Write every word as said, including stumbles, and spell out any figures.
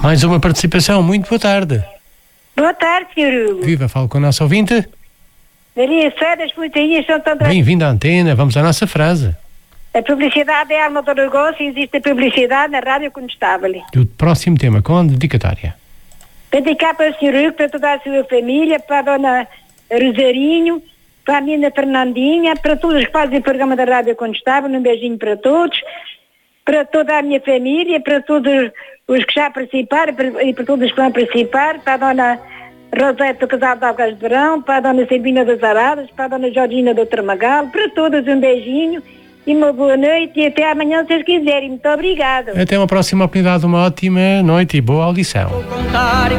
Mais uma participação. Muito boa tarde. Boa tarde, senhor Hugo. Viva, falo com a nossa ouvinte. Maria Sé das Pontainhas São André. Bem-vindo à antena. Vamos à nossa frase. A publicidade é a alma do negócio e existe a publicidade na rádio contestável. E o próximo tema, com a dedicatória. Dedicar para o senhor Hugo, para toda a sua família, para a dona Rosarinho, para a menina Fernandinha, para todos que fazem o programa da rádio contestável. Um beijinho para todos. Para toda a minha família, para todos os que já participaram e para todos que vão participar, para a dona Rosete do Casal de Algas de Verão, para a dona Sabina das Aradas, para a dona Georgina do Tramagal, para todos um beijinho e uma boa noite e até amanhã se vocês quiserem. Muito obrigada. Até uma próxima oportunidade, uma ótima noite e boa audição.